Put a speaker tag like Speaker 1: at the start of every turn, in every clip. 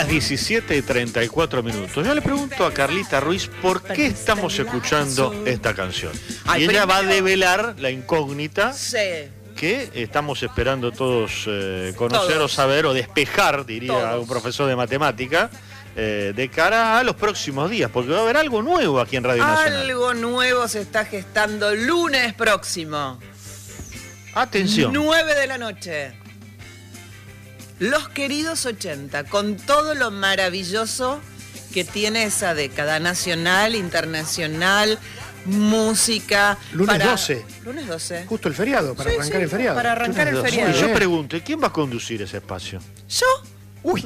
Speaker 1: 17:34. Yo le pregunto a Carlita Ruiz por qué estamos escuchando esta canción. Y ella va a develar la incógnita que estamos esperando todos conocer o saber o despejar, diría un profesor de matemática, de cara a los próximos días, porque va a haber algo nuevo aquí en Radio Nacional.
Speaker 2: Algo nuevo se está gestando lunes próximo.
Speaker 1: Atención.
Speaker 2: 9 de la noche. Los queridos 80, con todo lo maravilloso que tiene esa década, nacional, internacional, música.
Speaker 3: Lunes 12.
Speaker 2: Lunes 12.
Speaker 3: Justo el feriado, para arrancar el feriado.
Speaker 2: Para arrancar el feriado.
Speaker 1: Y yo pregunto, ¿quién va a conducir ese espacio?
Speaker 2: ¿Yo?
Speaker 3: Uy,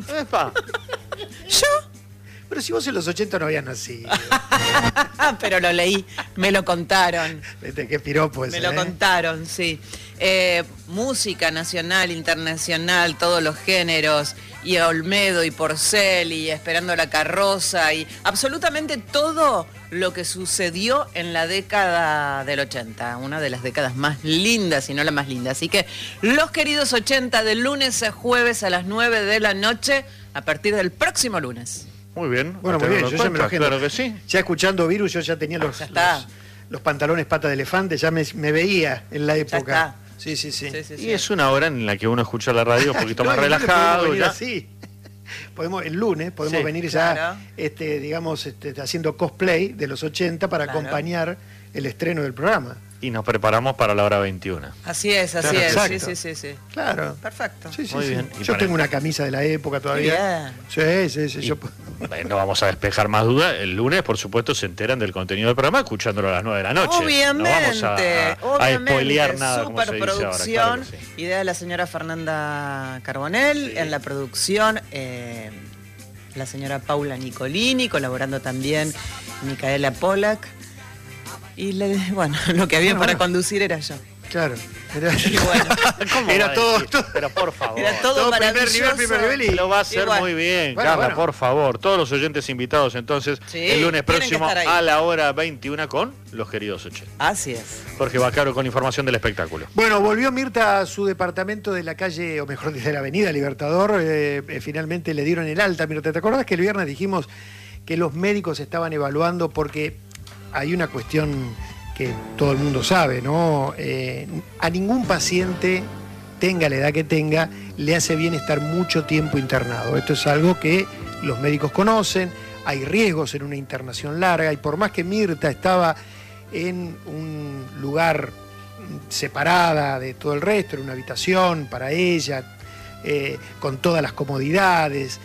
Speaker 2: ¿Yo?
Speaker 3: pero si vos en los 80 no habías nacido.
Speaker 2: Pero lo leí, me lo contaron.
Speaker 3: Vete, qué piropo ese,
Speaker 2: Me lo contaron, sí. Música nacional, internacional, todos los géneros, y Olmedo y Porcel y Esperando la Carroza y absolutamente todo lo que sucedió en la década del 80, una de las décadas más lindas, si no la más linda. Así que los queridos 80 de lunes a jueves a las 9 de la noche a partir del próximo lunes.
Speaker 1: Muy bien.
Speaker 3: Bueno, muy bien, yo ya me lo agendo.
Speaker 1: Claro que sí.
Speaker 3: Ya escuchando Virus, yo ya tenía los pantalones pata de elefante, ya me veía en la época.
Speaker 2: Ya está.
Speaker 3: Sí.
Speaker 1: Y es una hora en la que uno escucha la radio un poquito más relajado. Ya.
Speaker 3: Sí. El lunes podemos venir ya, digamos, haciendo cosplay de los 80 para acompañar el estreno del programa.
Speaker 1: Y nos preparamos para la hora 21.
Speaker 2: Así es.
Speaker 3: Exacto.
Speaker 2: Sí.
Speaker 3: Claro.
Speaker 2: Perfecto.
Speaker 1: Muy bien.
Speaker 3: Yo tengo una camisa de la época todavía. Sí.
Speaker 1: No vamos a despejar más dudas. El lunes, por supuesto, se enteran del contenido del programa escuchándolo a las 9 de la noche.
Speaker 2: Obviamente.
Speaker 1: No vamos a spoilear nada, como se dice ahora.
Speaker 2: Superproducción,
Speaker 1: Claro que sí.
Speaker 2: idea de la señora Fernanda Carbonell, en la producción, la señora Paula Nicolini, colaborando también Micaela Pollack. Y lo que había para conducir era yo.
Speaker 3: Claro.
Speaker 1: Era todo, pero por favor.
Speaker 2: Era todo maravilloso.
Speaker 3: primer nivel y
Speaker 1: lo va a hacer muy bien, Carla, por favor. Todos los oyentes invitados entonces el lunes próximo a la hora 21 con los queridos 80.
Speaker 2: Así es.
Speaker 1: Jorge Baccaro con información del espectáculo.
Speaker 3: Bueno, volvió Mirta a su departamento de la calle, o mejor dicho, de la avenida Libertador. Finalmente le dieron el alta. Mirta, ¿te acordás que el viernes dijimos que los médicos estaban evaluando porque hay una cuestión que todo el mundo sabe, ¿no? A ningún paciente, tenga la edad que tenga, le hace bien estar mucho tiempo internado. Esto es algo que los médicos conocen, hay riesgos en una internación larga, y por más que Mirta estaba en un lugar separada de todo el resto, en una habitación para ella, con todas las comodidades,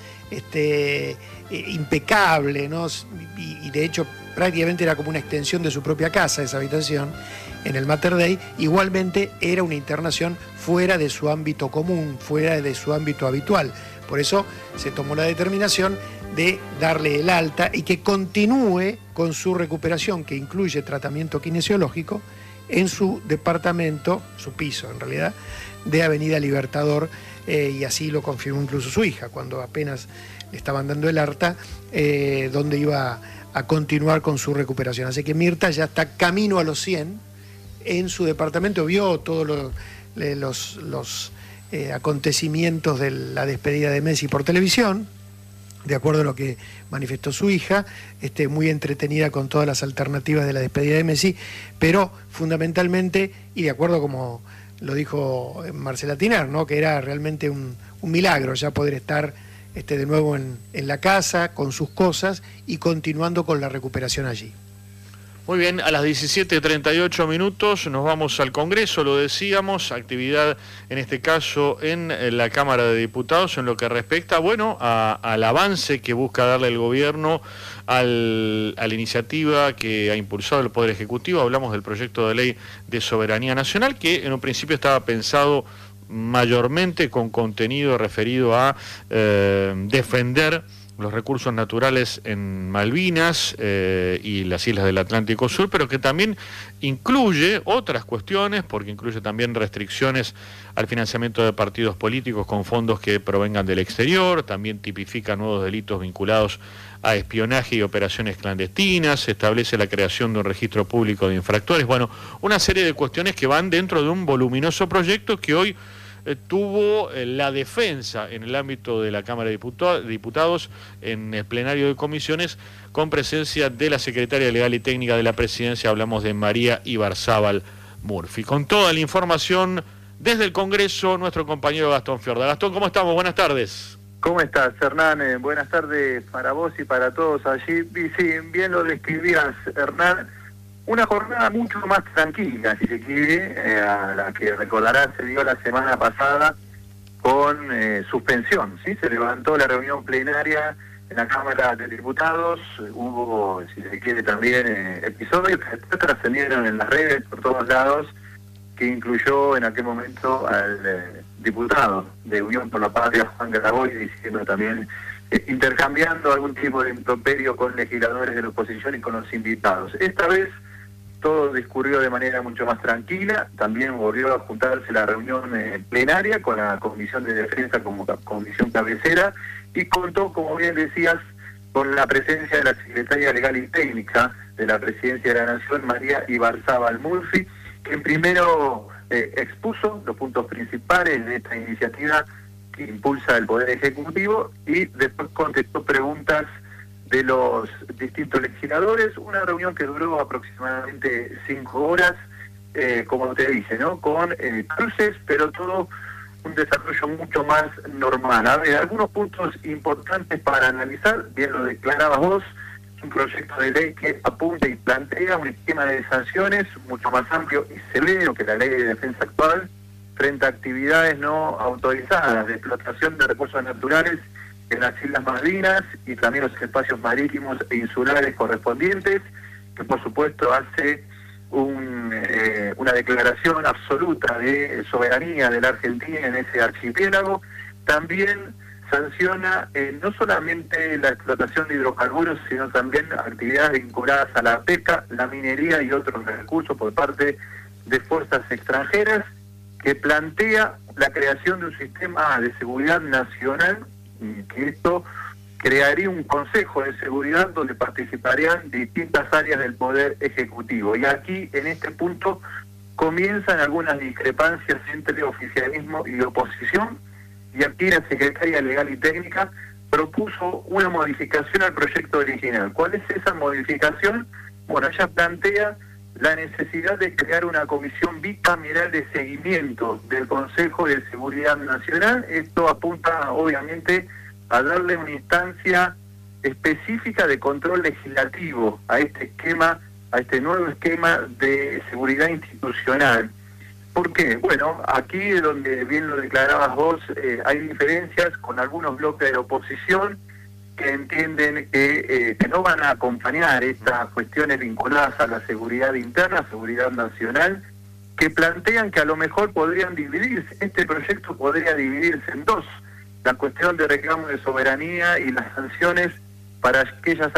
Speaker 3: impecable, ¿no? Y de hecho prácticamente era como una extensión de su propia casa esa habitación en el Mater Dei. Igualmente era una internación fuera de su ámbito común, fuera de su ámbito habitual. Por eso se tomó la determinación de darle el alta y que continúe con su recuperación, que incluye tratamiento kinesiológico, en su departamento, su piso en realidad, de Avenida Libertador, y así lo confirmó incluso su hija cuando apenas le estaban dando el alta, donde iba a continuar con su recuperación. Así que Mirta ya está camino a los 100 en su departamento, vio todos los acontecimientos de la despedida de Messi por televisión, de acuerdo a lo que manifestó su hija, muy entretenida con todas las alternativas de la despedida de Messi, pero fundamentalmente, y de acuerdo como lo dijo Marcela Tiner, ¿no? Que era realmente un milagro ya poder estar de nuevo en la casa, con sus cosas y continuando con la recuperación allí.
Speaker 1: Muy bien, a las 17:38 nos vamos al Congreso, lo decíamos, actividad en este caso en la Cámara de Diputados en lo que respecta, al avance que busca darle el gobierno a la iniciativa que ha impulsado el Poder Ejecutivo. Hablamos del proyecto de ley de soberanía nacional que en un principio estaba pensado mayormente con contenido referido a defender los recursos naturales en Malvinas y las islas del Atlántico Sur, pero que también incluye otras cuestiones, porque incluye también restricciones al financiamiento de partidos políticos con fondos que provengan del exterior, también tipifica nuevos delitos vinculados a espionaje y operaciones clandestinas, establece la creación de un registro público de infractores, una serie de cuestiones que van dentro de un voluminoso proyecto que hoy tuvo la defensa en el ámbito de la Cámara de Diputados en el plenario de comisiones con presencia de la secretaria legal y técnica de la presidencia, hablamos de María Ibarzábal Murphy. Con toda la información desde el Congreso, nuestro compañero Gastón Fiorda. Gastón, ¿cómo estamos? Buenas tardes.
Speaker 4: ¿Cómo estás, Hernán? Buenas tardes para vos y para todos allí. Y sí, bien lo describías, Hernán. Una jornada mucho más tranquila, si se quiere, a la que recordarás se dio la semana pasada con suspensión, ¿sí? Se levantó la reunión plenaria en la Cámara de Diputados, hubo, si se quiere, también episodios que después trascendieron en las redes por todos lados, que incluyó en aquel momento al diputado de Unión por la Patria, Juan Grabois, diciendo también, intercambiando algún tipo de improperio con legisladores de la oposición y con los invitados. Esta vez todo discurrió de manera mucho más tranquila, también volvió a juntarse la reunión plenaria con la Comisión de Defensa como comisión cabecera y contó, como bien decías, con la presencia de la Secretaria Legal y Técnica de la Presidencia de la Nación, María Ibarzábal Murphy, que primero expuso los puntos principales de esta iniciativa que impulsa el Poder Ejecutivo y después contestó preguntas de los distintos legisladores, una reunión que duró aproximadamente 5 horas, como te dice, ¿no? Con cruces, pero todo un desarrollo mucho más normal. A ver, algunos puntos importantes para analizar, bien lo declarabas vos, un proyecto de ley que apunta y plantea un esquema de sanciones mucho más amplio y severo que la ley de defensa actual frente a actividades no autorizadas de explotación de recursos naturales en las Islas Malvinas y también los espacios marítimos e insulares correspondientes, que por supuesto hace una declaración absoluta de soberanía de la Argentina en ese archipiélago. También sanciona no solamente la explotación de hidrocarburos, sino también actividades vinculadas a la pesca, la minería y otros recursos por parte de fuerzas extranjeras, que plantea la creación de un sistema de seguridad nacional, que esto crearía un consejo de seguridad donde participarían distintas áreas del Poder Ejecutivo. Y aquí, en este punto, comienzan algunas discrepancias entre oficialismo y oposición, y aquí la Secretaria Legal y Técnica propuso una modificación al proyecto original. ¿Cuál es esa modificación? Bueno, ella plantea la necesidad de crear una comisión bicameral de seguimiento del Consejo de Seguridad Nacional. Esto apunta, obviamente, a darle una instancia específica de control legislativo a este esquema, a este nuevo esquema de seguridad institucional. ¿Por qué? Bueno, aquí es donde bien lo declarabas vos, hay diferencias con algunos bloques de la oposición que entienden que no van a acompañar estas cuestiones vinculadas a la seguridad interna, seguridad nacional, que plantean que a lo mejor podrían dividirse, este proyecto podría dividirse en dos, la cuestión de reclamo de soberanía y las sanciones para aquellas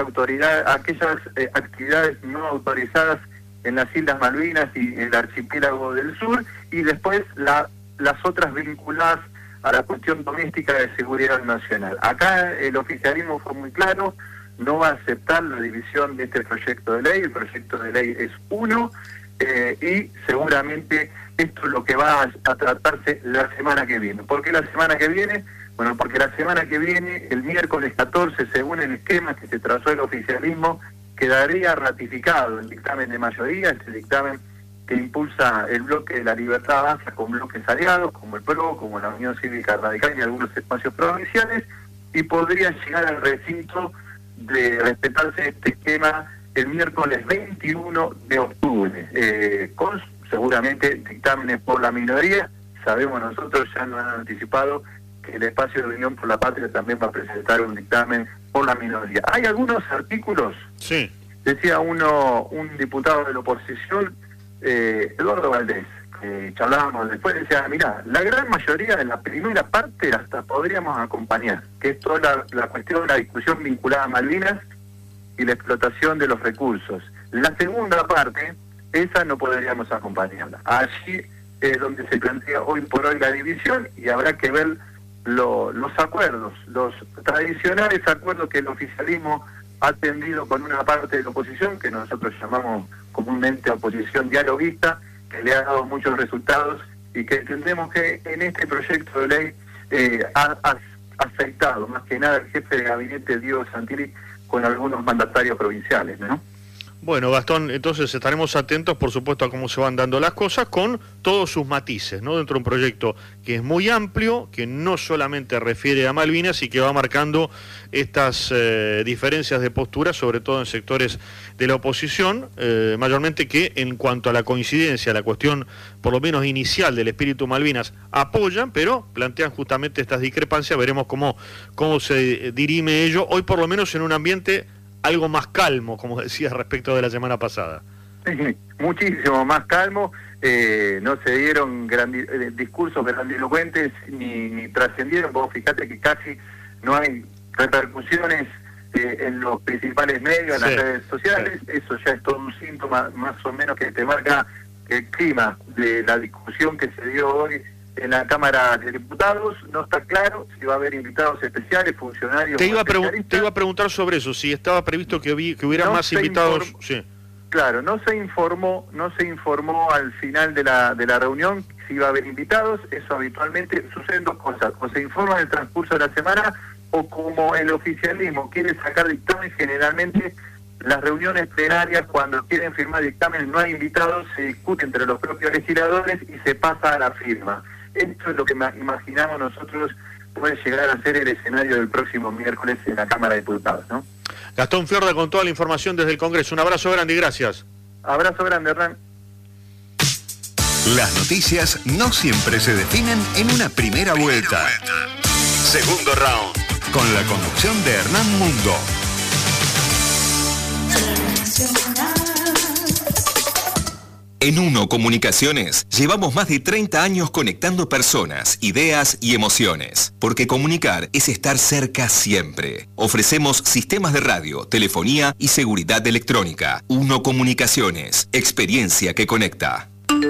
Speaker 4: actividades no autorizadas en las Islas Malvinas y el archipiélago del sur, y después las otras vinculadas a la cuestión doméstica de seguridad nacional. Acá el oficialismo fue muy claro, no va a aceptar la división de este proyecto de ley, el proyecto de ley es uno, y seguramente esto es lo que va a tratarse la semana que viene. ¿Por qué la semana que viene? Bueno, porque la semana que viene, el miércoles 14, según el esquema que se trazó el oficialismo, quedaría ratificado el dictamen de mayoría, este dictamen que impulsa el bloque de la Libertad Avanza con bloques aliados, como el PRO, como la Unión Cívica Radical y algunos espacios provinciales, y podría llegar al recinto de respetarse este esquema el miércoles 21 de octubre, con seguramente dictámenes por la minoría. Sabemos nosotros, ya nos han anticipado, que el espacio de Unión por la Patria también va a presentar un dictamen por la minoría. Hay algunos artículos,
Speaker 1: sí,
Speaker 4: decía un diputado de la oposición, Eduardo Valdés, que charlábamos después, decía, mirá, la gran mayoría de la primera parte hasta podríamos acompañar, que es toda la cuestión, la discusión vinculada a Malvinas y la explotación de los recursos. La segunda parte, esa no podríamos acompañarla. Allí es donde se plantea hoy por hoy la división, y habrá que ver los acuerdos, los tradicionales acuerdos que el oficialismo ha tendido con una parte de la oposición, que nosotros llamamos comúnmente oposición dialoguista, que le ha dado muchos resultados y que entendemos que en este proyecto de ley ha afectado más que nada el jefe de gabinete Diego Santilli con algunos mandatarios provinciales, ¿no?
Speaker 1: Bueno, Gastón, entonces estaremos atentos, por supuesto, a cómo se van dando las cosas, con todos sus matices, ¿no? Dentro de un proyecto que es muy amplio, que no solamente refiere a Malvinas y que va marcando estas diferencias de postura, sobre todo en sectores de la oposición, mayormente que en cuanto a la coincidencia, la cuestión por lo menos inicial del espíritu Malvinas, apoyan, pero plantean justamente estas discrepancias. Veremos cómo se dirime ello, hoy por lo menos en un ambiente algo más calmo, como decía respecto de la semana pasada.
Speaker 4: Sí, muchísimo más calmo, no se dieron discursos grandilocuentes ni trascendieron. Vos fíjate que casi no hay repercusiones en los principales medios, en las redes sociales. Eso ya es todo un síntoma más o menos que te marca el clima de la discusión que se dio hoy en la Cámara de Diputados. No está claro si va a haber invitados especiales, funcionarios.
Speaker 1: Te iba a preguntar sobre eso, si estaba previsto que hubiera más invitados. Sí.
Speaker 4: Claro, no se informó al final de la reunión si iba a haber invitados. Eso habitualmente suceden dos cosas: o se informa en el transcurso de la semana, o como el oficialismo quiere sacar dictamen, generalmente las reuniones plenarias, cuando quieren firmar dictamen no hay invitados, se discute entre los propios legisladores y se pasa a la firma. Esto es lo que imaginamos nosotros puede llegar a ser el escenario del próximo miércoles en la Cámara de Diputados, ¿no?
Speaker 1: Gastón Fiorda con toda la información desde el Congreso. Un abrazo grande y gracias.
Speaker 4: Abrazo grande, Hernán.
Speaker 5: Las noticias no siempre se definen en una primera vuelta. Segundo round, con la conducción de Hernán Mundo. En Uno Comunicaciones llevamos más de 30 años conectando personas, ideas y emociones, porque comunicar es estar cerca siempre. Ofrecemos sistemas de radio, telefonía y seguridad electrónica. Uno Comunicaciones, experiencia que conecta.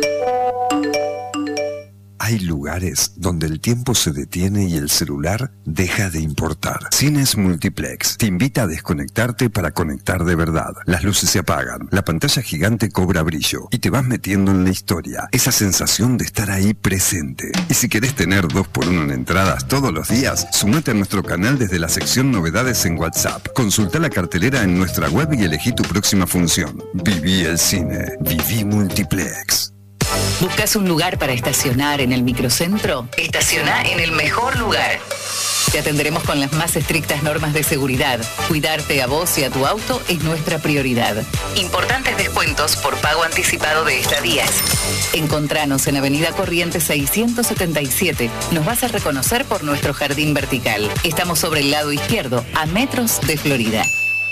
Speaker 6: Hay lugares donde el tiempo se detiene y el celular deja de importar. Cines Multiplex te invita a desconectarte para conectar de verdad. Las luces se apagan, la pantalla gigante cobra brillo y te vas metiendo en la historia. Esa sensación de estar ahí presente. Y si querés tener 2x1 en entradas todos los días, sumate a nuestro canal desde la sección Novedades en WhatsApp. Consulta la cartelera en nuestra web y elegí tu próxima función. Viví el cine. Viví Multiplex.
Speaker 7: ¿Buscas un lugar para estacionar en el microcentro? Estaciona en el mejor lugar. Te atenderemos con las más estrictas normas de seguridad. Cuidarte a vos y a tu auto es nuestra prioridad. Importantes descuentos por pago anticipado de estadías. Encontranos en Avenida Corrientes 677. Nos vas a reconocer por nuestro jardín vertical. Estamos sobre el lado izquierdo, a metros de Florida.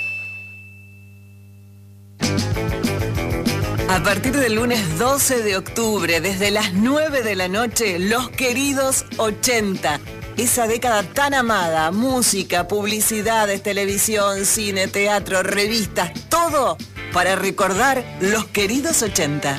Speaker 2: A partir del lunes 12 de octubre, desde las 9 de la noche, Los Queridos 80. Esa década tan amada, música, publicidades, televisión, cine, teatro, revistas, todo para recordar Los Queridos 80.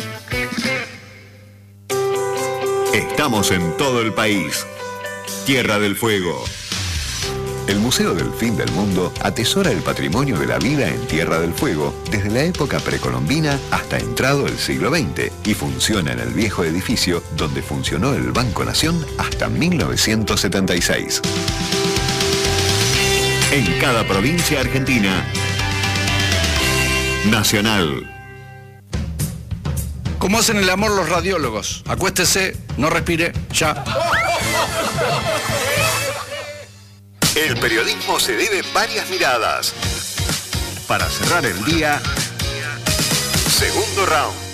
Speaker 5: Estamos en todo el país. Tierra del Fuego. El Museo del Fin del Mundo atesora el patrimonio de la vida en Tierra del Fuego desde la época precolombina hasta entrado el siglo XX y funciona en el viejo edificio donde funcionó el Banco Nación hasta 1976. En cada provincia argentina, Nacional.
Speaker 8: ¿Cómo hacen el amor los radiólogos? Acuéstese, no respire, ya.
Speaker 5: El periodismo se debe varias miradas. Para cerrar el día, segundo round.